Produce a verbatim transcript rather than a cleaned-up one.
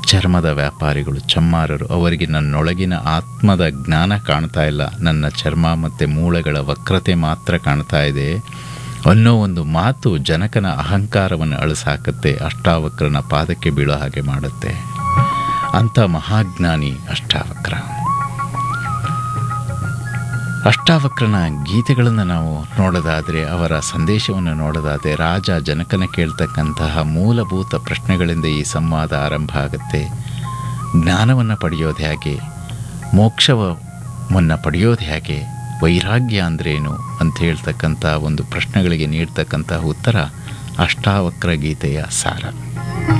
ಚರ್ಮದ ವ್ಯಾಪಾರಿಗಳು, ಚಮ್ಮಾರರು, ಅವರಿಗೆ ನನ್ನೊಳಗಿನ ಆತ್ಮದ ಜ್ಞಾನ ಕಾಣ್ತಾ ಇಲ್ಲ, ನನ್ನ ಚರ್ಮ ಮತ್ತು ಮೂಳೆಗಳ ವಕ್ರತೆ ಮಾತ್ರ ಕಾಣ್ತಾ ಇದೆ ಅನ್ನೋ ಒಂದು ಮಾತು ಜನಕನ ಅಹಂಕಾರವನ್ನು ಅಳಿಸಾಕತ್ತೆ, ಅಷ್ಟಾವಕ್ರನ ಪಾದಕ್ಕೆ ಬೀಳೋ ಹಾಗೆ ಮಾಡುತ್ತೆ. ಅಂಥ ಮಹಾಜ್ಞಾನಿ ಅಷ್ಟಾವಕ್ರ. ಅಷ್ಟಾವಕ್ರನ ಗೀತೆಗಳನ್ನು ನಾವು ನೋಡೋದಾದರೆ, ಅವರ ಸಂದೇಶವನ್ನು ನೋಡೋದಾದರೆ, ರಾಜ ಜನಕನ ಕೇಳ್ತಕ್ಕಂತಹ ಮೂಲಭೂತ ಪ್ರಶ್ನೆಗಳಿಂದ ಈ ಸಂವಾದ ಆರಂಭ ಆಗುತ್ತೆ. ಜ್ಞಾನವನ್ನು ಪಡೆಯೋದು ಹೇಗೆ, ಮೋಕ್ಷವನ್ನು ಪಡೆಯೋದು ಹೇಗೆ, ವೈರಾಗ್ಯ ಅಂದ್ರೇನು ಅಂತ ಹೇಳ್ತಕ್ಕಂಥ ಒಂದು ಪ್ರಶ್ನೆಗಳಿಗೆ ನೀಡ್ತಕ್ಕಂತಹ ಉತ್ತರ ಅಷ್ಟಾವಕ್ರ ಗೀತೆಯ ಸಾರ.